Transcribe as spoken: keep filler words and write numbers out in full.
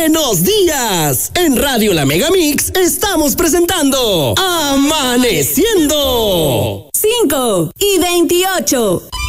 Buenos días. En Radio La Megamix estamos presentando Amaneciendo. cinco y veintiocho.